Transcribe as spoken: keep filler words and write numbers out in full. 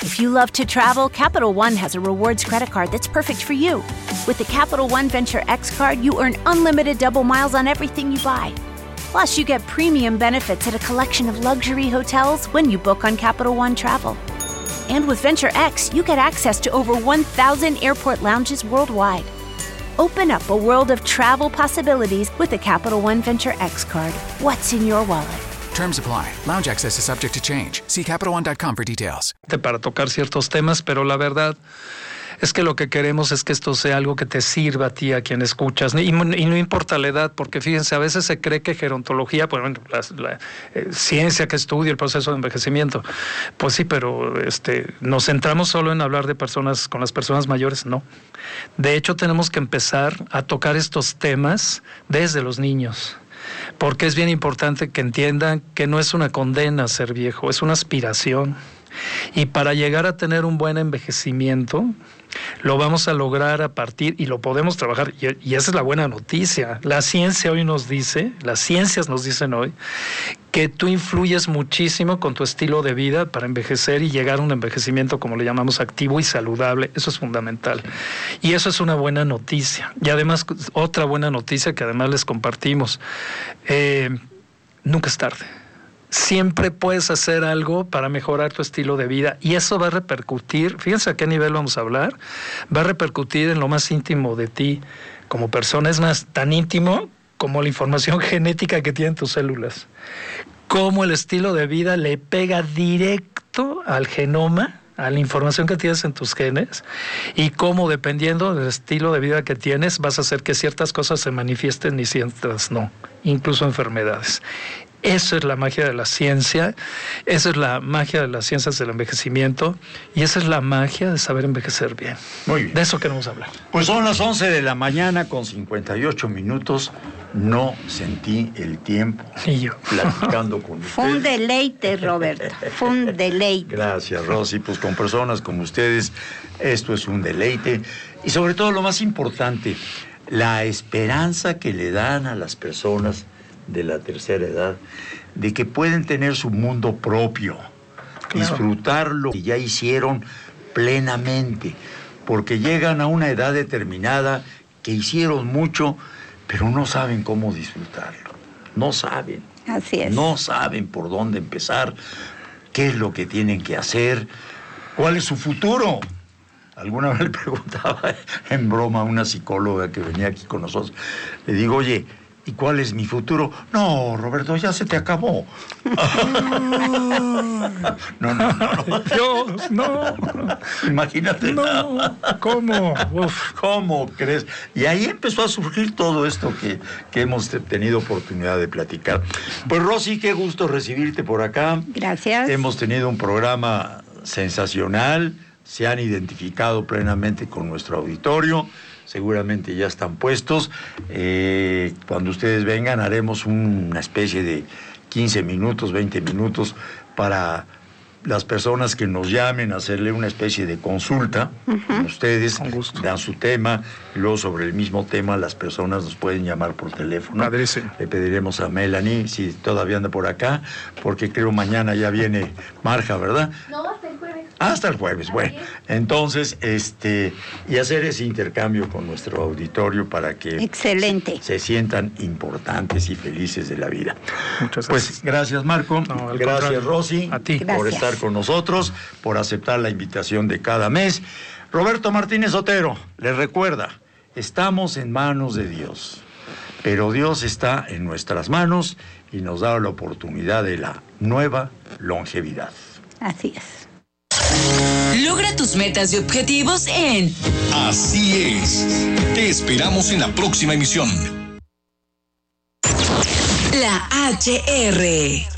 If you love to travel, Capital One has a rewards credit card that's perfect for you. With the Capital One Venture X card, you earn unlimited double miles on everything you buy. Plus, you get premium benefits at a collection of luxury hotels when you book on Capital One Travel. And with Venture X, you get access to over one thousand airport lounges worldwide. Open up a world of travel possibilities with the Capital One Venture X card. What's in your wallet? Terms apply. Lounge access is subject to change. See Capital One dot com for details. Para tocar ciertos temas, pero la verdad es que lo que queremos es que esto sea algo que te sirva a ti, a quien escuchas, y, y no importa la edad, porque fíjense, a veces se cree que gerontología, pues, bueno, la, la eh, ciencia que estudia el proceso de envejecimiento, pues sí, pero este, nos centramos solo en hablar de personas, con las personas mayores, no. De hecho, tenemos que empezar a tocar estos temas desde los niños, porque es bien importante que entiendan que no es una condena ser viejo, es una aspiración. Y para llegar a tener un buen envejecimiento, lo vamos a lograr a partir, y lo podemos trabajar, y, y esa es la buena noticia. La ciencia hoy nos dice, las ciencias nos dicen hoy, que tú influyes muchísimo con tu estilo de vida para envejecer y llegar a un envejecimiento, como le llamamos, activo y saludable. Eso es fundamental. Y eso es una buena noticia. Y además, otra buena noticia que además les compartimos, eh, nunca es tarde. Siempre puedes hacer algo para mejorar tu estilo de vida, y eso va a repercutir, fíjense a qué nivel vamos a hablar, va a repercutir en lo más íntimo de ti como persona. Es más, tan íntimo como la información genética que tienen tus células. Cómo el estilo de vida le pega directo al genoma, a la información que tienes en tus genes, y cómo, dependiendo del estilo de vida que tienes, vas a hacer que ciertas cosas se manifiesten y ciertas no, incluso enfermedades. Eso es la magia de la ciencia, esa es la magia de las ciencias del envejecimiento, y esa es la magia de saber envejecer bien. Muy bien. De eso queremos hablar. Pues son las once de la mañana con cincuenta y ocho minutos. No sentí el tiempo y yo platicando con ustedes. Fue un deleite, Roberto. Fue un deleite. Gracias, Rosy. Pues con personas como ustedes, esto es un deleite. Y sobre todo, lo más importante, la esperanza que le dan a las personas de la tercera edad, de que pueden tener su mundo propio, claro, disfrutar lo que ya hicieron plenamente, porque llegan a una edad determinada que hicieron mucho, pero no saben cómo disfrutarlo, no saben. Así es. No saben por dónde empezar, qué es lo que tienen que hacer, cuál es su futuro. Alguna vez le preguntaba en broma a una psicóloga que venía aquí con nosotros, le digo, oye, ¿y cuál es mi futuro? No, Roberto, ya se te acabó. No, no, no, no. Dios, no. Imagínate. No, ¿cómo? Uf. ¿Cómo crees? Y ahí empezó a surgir todo esto que, que hemos tenido oportunidad de platicar. Pues, Rosy, qué gusto recibirte por acá. Gracias. Hemos tenido un programa sensacional. Se han identificado plenamente con nuestro auditorio. Seguramente ya están puestos. Eh, cuando ustedes vengan haremos una especie de quince minutos, veinte minutos para las personas que nos llamen, hacerle una especie de consulta. Uh-huh. Con ustedes, con gusto, dan su tema, y luego sobre el mismo tema las personas nos pueden llamar por teléfono. Padrísimo. Le pediremos a Melanie, si todavía anda por acá, porque creo mañana ya viene Marja, ¿verdad? No, hasta el jueves. Hasta el jueves, bueno. Entonces, este, y hacer ese intercambio con nuestro auditorio para que excelente se sientan importantes y felices de la vida. Muchas gracias. Pues gracias, Marco. No, gracias, contrario. Rosy. A ti. Por Gracias. estar con nosotros, por aceptar la invitación de cada mes. Roberto Martínez Otero les recuerda, estamos en manos de Dios, pero Dios está en nuestras manos y nos da la oportunidad de la nueva longevidad. Así es. Logra tus metas y objetivos en Así es. Te esperamos en la próxima emisión. La H R.